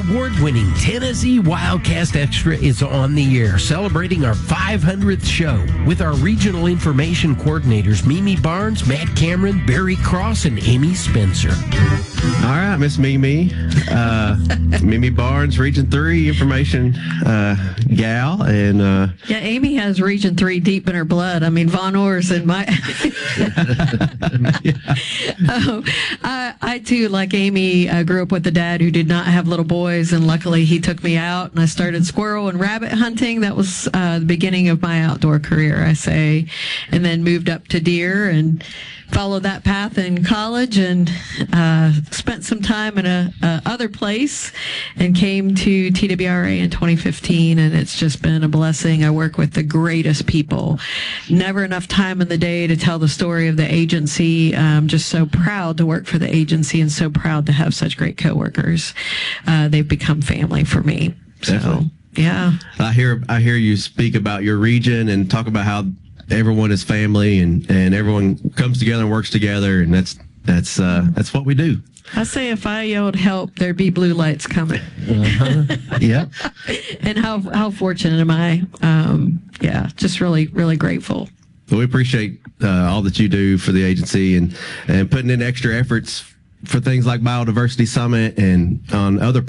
award-winning Tennessee Wildcast Extra is on the air, celebrating our 500th show with our regional information coordinators, Mimi Barnes, Matt Cameron, Barry Cross, and Amy Spencer. All right, Miss Mimi. Mimi Barnes, Region 3 information gal. And yeah, Amy has Region 3 deep in her blood. I mean, Von Orr's in my... I too, like Amy, grew up with a dad who did not have little boys, and luckily he took me out, and I started squirrel and rabbit hunting. That was the beginning of my outdoor career, I say, and then moved up to deer and followed that path in college, and spent some time in a other place, and came to TWRA in 2015, and it's just been a blessing. I work with the greatest people. Never enough time in the day to tell the story of the agency. I'm just so proud to work for the agency and so proud to have such great coworkers. They've become family for me. Definitely. So, yeah. I hear you speak about your region and talk about how everyone is family and everyone comes together and works together, and that's what we do. I say if I yelled help, there'd be blue lights coming. Yeah. And how fortunate am I? Yeah, just really, really grateful. Well, we appreciate all that you do for the agency and putting in extra efforts for things like Biodiversity Summit and on other